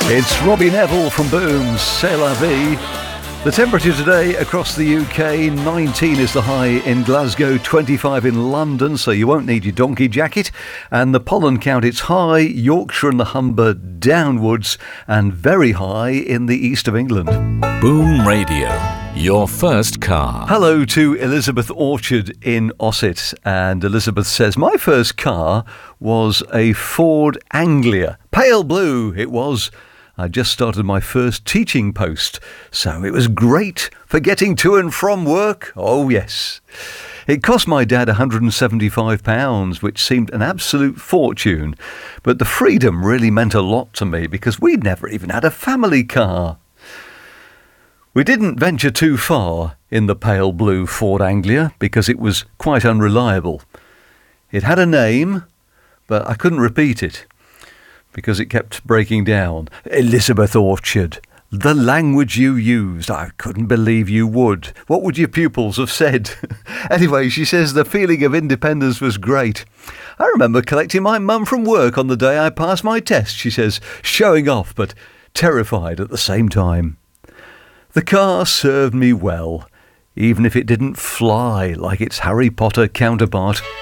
It's Robbie Neville from Boom, C'est la vie. The temperature today across the UK, 19 is the high in Glasgow, 25 in London, so you won't need your donkey jacket. And the pollen count, it's high, Yorkshire and the Humber downwards, and very high in the east of England. Boom Radio, your first car. Hello to Elizabeth Orchard in Ossett, and Elizabeth says, my first car was a Ford Anglia. Pale blue it was. I just started my first teaching post, so it was great for getting to and from work. Oh, yes. It cost my dad £175, which seemed an absolute fortune. But the freedom really meant a lot to me because we'd never even had a family car. We didn't venture too far in the pale blue Ford Anglia because it was quite unreliable. It had a name, but I couldn't repeat it, because it kept breaking down. Elizabeth Orchard, the language you used, I couldn't believe you would. What would your pupils have said? Anyway, she says the feeling of independence was great. I remember collecting my mum from work on the day I passed my test, she says, showing off but terrified at the same time. The car served me well, even if it didn't fly like its Harry Potter counterpart.